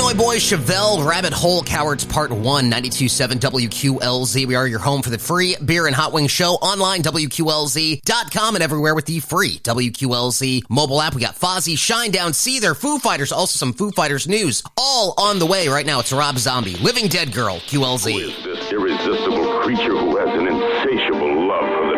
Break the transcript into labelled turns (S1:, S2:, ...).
S1: Illinois boy Chevelle, Rabbit Hole Cowards Part 1, 92.7 WQLZ. We are your home for the free beer and hot wing show online, WQLZ.com, and everywhere with the free WQLZ mobile app. We got Fozzy, Shinedown, Seether, Foo Fighters, also some Foo Fighters news, all on the way right now. It's Rob Zombie, Living Dead Girl, QLZ.
S2: Who is this irresistible creature who has an insatiable